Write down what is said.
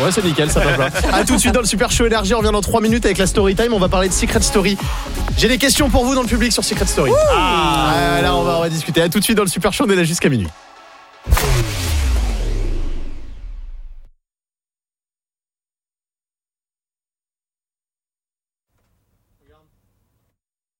Ouais, c'est nickel, ça marche pas. A tout de suite dans le Super Show Énergie. On revient dans 3 minutes avec la Story Time. On va parler de Secret Story. J'ai des questions pour vous dans le public sur Secret Story. Là, on va discuter. A tout de suite dans le Super Show. On est là jusqu'à minuit.